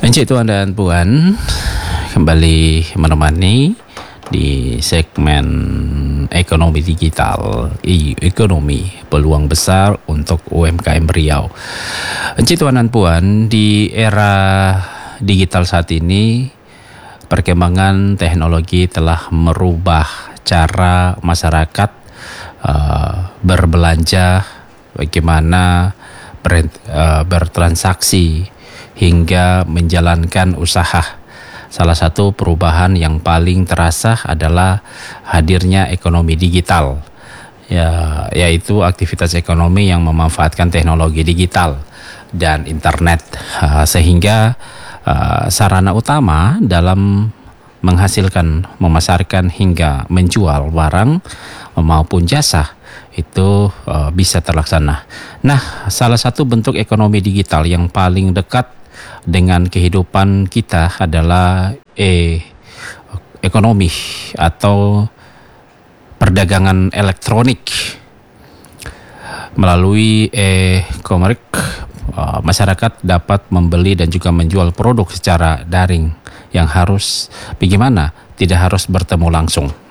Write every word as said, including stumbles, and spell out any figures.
Encik Tuan dan Puan, kembali menemani di segmen ekonomi digital, e-ekonomi, peluang besar untuk U M K M Riau. Encik Tuan dan Puan, di era digital saat ini, perkembangan teknologi telah merubah cara masyarakat uh, berbelanja, bagaimana ber, uh, bertransaksi, hingga menjalankan usaha. Salah satu perubahan yang paling terasa adalah hadirnya ekonomi digital, ya, yaitu aktivitas ekonomi yang memanfaatkan teknologi digital dan internet, uh, sehingga uh, sarana utama dalam menghasilkan, memasarkan hingga menjual barang maupun jasa itu uh, bisa terlaksana. Nah, salah satu bentuk ekonomi digital yang paling dekat dengan kehidupan kita adalah eh, ekonomi atau perdagangan elektronik. Melalui e-commerce, uh, masyarakat dapat membeli dan juga menjual produk secara daring yang harus bagaimana? Tidak harus bertemu langsung.